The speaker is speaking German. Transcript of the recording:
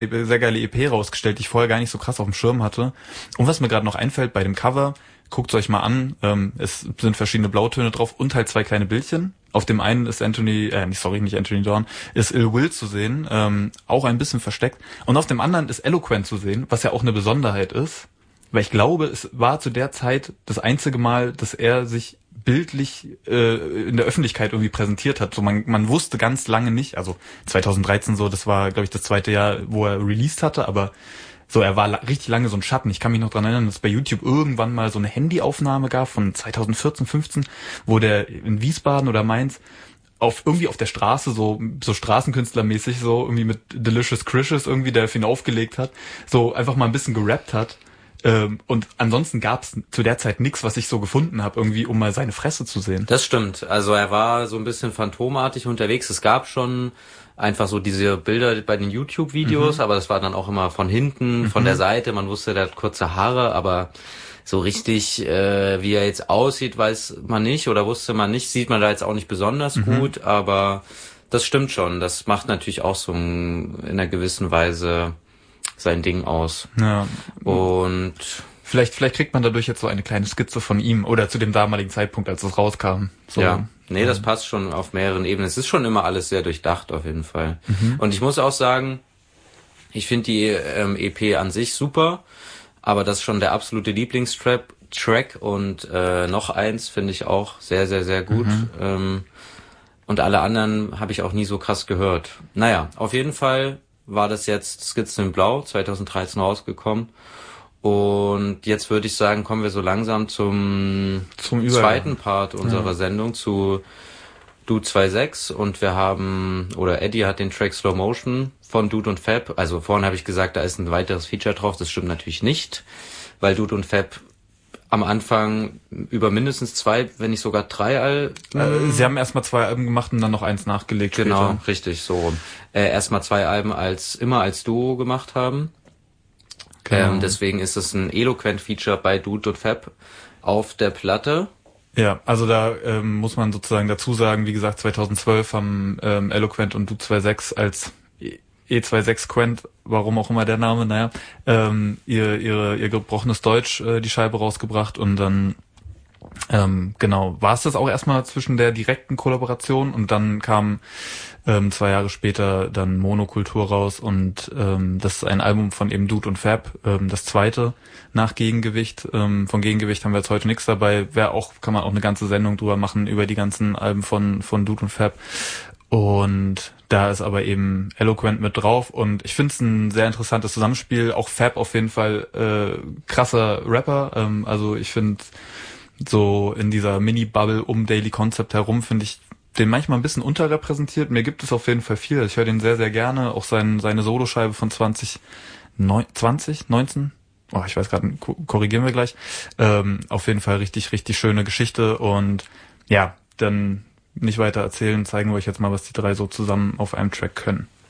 sehr geile EP rausgestellt, die ich vorher gar nicht so krass auf dem Schirm hatte. Und was mir gerade noch einfällt bei dem Cover, guckt's euch mal an, es sind verschiedene Blautöne drauf und halt 2 kleine Bildchen. Auf dem einen ist nicht Anthony Dorn, ist Ill Will zu sehen, auch ein bisschen versteckt. Und auf dem anderen ist Eloquent zu sehen, was ja auch eine Besonderheit ist. Weil ich glaube, es war zu der Zeit das einzige Mal, dass er sich bildlich in der Öffentlichkeit irgendwie präsentiert hat. So man wusste ganz lange nicht, also 2013 so, das war, glaube ich, das 2. Jahr, wo er released hatte, aber so, er war richtig lange so ein Schatten. Ich kann mich noch dran erinnern, dass es bei YouTube irgendwann mal so eine Handyaufnahme gab von 2014, 15, wo der in Wiesbaden oder Mainz auf der Straße so Straßenkünstlermäßig so irgendwie mit Delicious Crishes irgendwie, der für ihn aufgelegt hat, so einfach mal ein bisschen gerappt hat. Und ansonsten gab es zu der Zeit nichts, was ich so gefunden habe, irgendwie, um mal seine Fresse zu sehen. Das stimmt. Also er war so ein bisschen phantomartig unterwegs. Es gab schon einfach so diese Bilder bei den YouTube-Videos, aber das war dann auch immer von hinten, von der Seite. Man wusste, der hat kurze Haare, aber so richtig, wie er jetzt aussieht, weiß man nicht oder wusste man nicht. Sieht man da jetzt auch nicht besonders gut, aber das stimmt schon. Das macht natürlich auch so in einer gewissen Weise sein Ding aus. Ja. Und vielleicht kriegt man dadurch jetzt so eine kleine Skizze von ihm oder zu dem damaligen Zeitpunkt, als es rauskam. So. Ja, nee, das passt schon auf mehreren Ebenen. Es ist schon immer alles sehr durchdacht auf jeden Fall. Und ich muss auch sagen, ich finde die EP an sich super, aber das ist schon der absolute Lieblingstrack und noch eins finde ich auch sehr, sehr, sehr gut. Und alle anderen habe ich auch nie so krass gehört. Naja, auf jeden Fall war das jetzt Skizzen in Blau, 2013 rausgekommen. Und jetzt würde ich sagen, kommen wir so langsam zum zweiten Part unserer Sendung, zu Dude 2.6. Und Eddie hat den Track Slow Motion von Dude und Fab. Also vorhin habe ich gesagt, da ist ein weiteres Feature drauf. Das stimmt natürlich nicht, weil Dude und Fab am Anfang über mindestens 2, wenn nicht sogar 3 Alben. Sie haben erstmal 2 Alben gemacht und dann noch eins nachgelegt. Genau, später. richtig, so rum. Erstmal 2 Alben als Duo gemacht haben. Genau. Deswegen ist es ein Eloquent-Feature bei Dude und Fab auf der Platte. Ja, also da muss man sozusagen dazu sagen, wie gesagt, 2012 haben Eloquent und Dude 2.6 als E26 Quent, warum auch immer der Name, ihr gebrochenes Deutsch die Scheibe rausgebracht und dann war es das auch erstmal zwischen der direkten Kollaboration und dann kam 2 Jahre später dann Monokultur raus und das ist ein Album von eben Dude und Fab, das zweite nach Gegengewicht. Von Gegengewicht haben wir jetzt heute nichts dabei, kann man auch eine ganze Sendung drüber machen über die ganzen Alben von Dude und Fab. Und da ist aber eben Eloquent mit drauf und ich finde es ein sehr interessantes Zusammenspiel. Auch Fab auf jeden Fall krasser Rapper. Also ich finde so in dieser Mini-Bubble um Daily Concept herum finde ich den manchmal ein bisschen unterrepräsentiert. Mir gibt es auf jeden Fall viel. Ich höre den sehr, sehr gerne. Auch seine Soloscheibe von 2019? Oh, ich weiß gerade, korrigieren wir gleich. Auf jeden Fall richtig, richtig schöne Geschichte und ja, dann nicht weiter erzählen, zeigen wir euch jetzt mal, was die 3 so zusammen auf einem Track können.